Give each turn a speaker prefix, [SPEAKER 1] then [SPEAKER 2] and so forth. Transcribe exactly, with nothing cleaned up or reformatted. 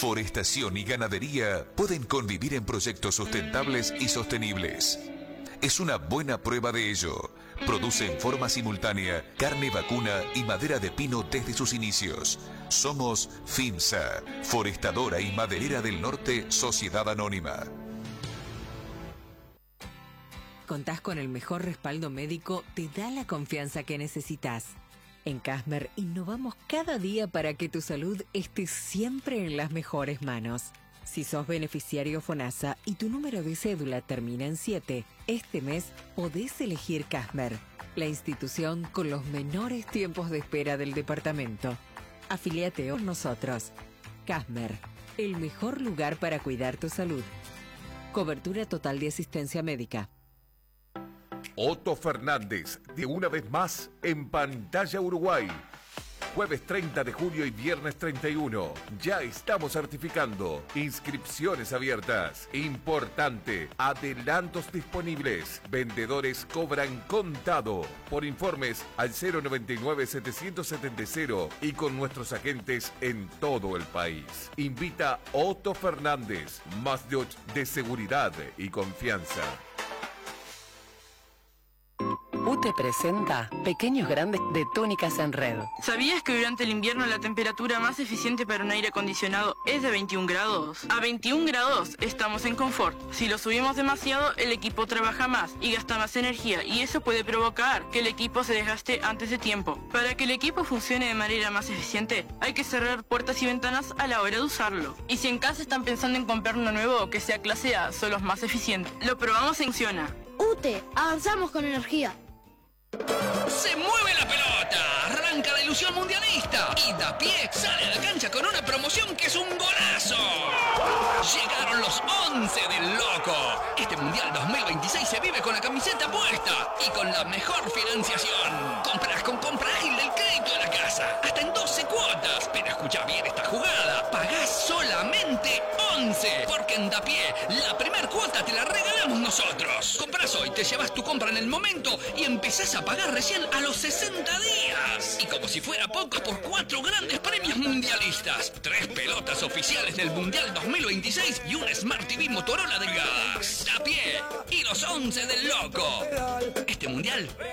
[SPEAKER 1] forestación y ganadería pueden convivir en proyectos sustentables y sostenibles. Es una buena prueba de ello. Produce en forma simultánea carne vacuna y madera de pino desde sus inicios. Somos FIMSA, Forestadora y Maderera del Norte, Sociedad Anónima.
[SPEAKER 2] Contás con el mejor respaldo médico, te da la confianza que necesitas. En Casmer innovamos cada día para que tu salud esté siempre en las mejores manos. Si sos beneficiario FONASA y tu número de cédula termina en siete, este mes podés elegir Casmer, la institución con los menores tiempos de espera del departamento. Afiliate con nosotros. Casmer, el mejor lugar para cuidar tu salud. Cobertura total de asistencia médica.
[SPEAKER 3] Otto Fernández, de una vez más en Pantalla Uruguay. Jueves treinta de julio y viernes treinta y uno. Ya estamos certificando. Inscripciones abiertas. Importante. Adelantos disponibles. Vendedores cobran contado. Por informes al cero noventa y nueve, setecientos setenta y con nuestros agentes en todo el país. Invita Otto Fernández. Más de, de seguridad y confianza.
[SPEAKER 4] U T E presenta Pequeños Grandes de Túnicas en Red.
[SPEAKER 5] ¿Sabías que durante el invierno la temperatura más eficiente para un aire acondicionado es de veintiún grados? A veintiún grados estamos en confort. Si lo subimos demasiado, el equipo trabaja más y gasta más energía, y eso puede provocar que el equipo se desgaste antes de tiempo. Para que el equipo funcione de manera más eficiente, hay que cerrar puertas y ventanas a la hora de usarlo. Y si en casa están pensando en comprar uno nuevo que sea clase A, son los más eficientes. Lo probamos en Xiona.
[SPEAKER 6] U T E, avanzamos con energía.
[SPEAKER 7] ¡Se mueve la pelota! Arranca la ilusión mundialista y Dapié sale a la cancha con una promoción que es un golazo. Llegaron los once del Loco. Este Mundial dos mil veintiséis se vive con la camiseta puesta y con la mejor financiación. Compras con compra ágil del crédito de la casa, hasta en doce cuotas. Pero escucha bien esta jugada, pagás solamente once, porque en Dapié la primer cuota te la regalamos nosotros. Comprás hoy, te llevas tu compra en el momento y empezás a pagar recién a los sesenta días. Y como si fuera poco, por cuatro grandes premios mundialistas. Tres pelotas oficiales del Mundial dos mil veintiséis y un Smart T V Motorola del Gas. Dapié y los once del Loco. Este Mundial